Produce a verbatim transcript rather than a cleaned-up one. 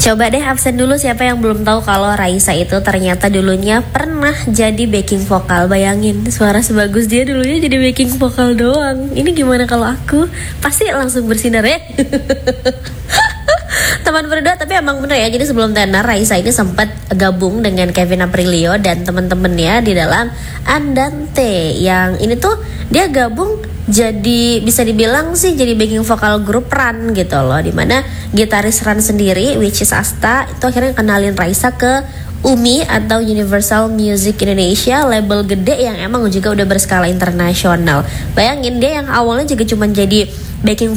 Coba deh absen dulu siapa yang belum tahu kalau Raisa itu ternyata dulunya pernah jadi backing vokal. Bayangin suara sebagus dia dulunya jadi backing vokal doang. Ini gimana kalau aku? Pasti langsung bersinar ya. Teman berdua, tapi emang bener ya. Jadi sebelum tenar Raisa ini sempat gabung dengan Kevin Aprilio dan temen-temennya di dalam Andante. Yang ini tuh dia gabung jadi bisa dibilang sih jadi backing vokal grup Run gitu loh, dimana gitaris Run sendiri which is Asta itu akhirnya kenalin Raisa ke U M I atau Universal Music Indonesia, label gede yang emang juga udah berskala internasional. Bayangin dia yang awalnya juga cuma jadi backing